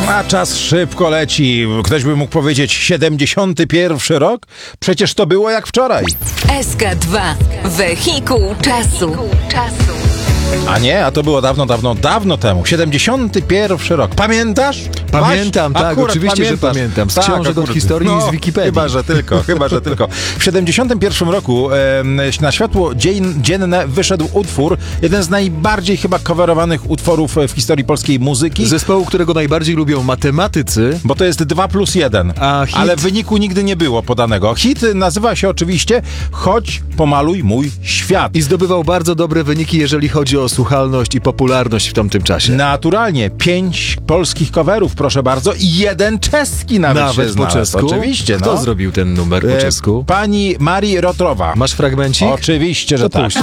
A czas szybko leci. Ktoś by mógł powiedzieć 71 rok? Przecież to było jak wczoraj. SK2. Wehikuł czasu. A nie, a to było dawno temu. 71 rok. Pamiętasz? Pamiętam, Maś? tak, Akurat oczywiście, że pamiętasz. pamiętam. Z Tak, książek od akurat. historii i z Wikipedii. Chyba, że tylko. W 71 roku na światło dzienne wyszedł utwór, jeden z najbardziej chyba coverowanych utworów w historii polskiej muzyki. Zespołu, którego najbardziej lubią matematycy. Bo to jest 2+1, A hit? ale wyniku nigdy nie było podanego. Hit nazywa się oczywiście Chodź, pomaluj mój świat. I zdobywał bardzo dobre wyniki, jeżeli chodzi o słuchalność i popularność w tamtym czasie. Naturalnie 5 polskich coverów, proszę bardzo, i 1 czeski nawet się Nawet po znalazł. czesku? Oczywiście, Kto no. zrobił ten numer po czesku? Pani Marii Rotrowa. Masz fragmencik? Oczywiście, że To tak. puść.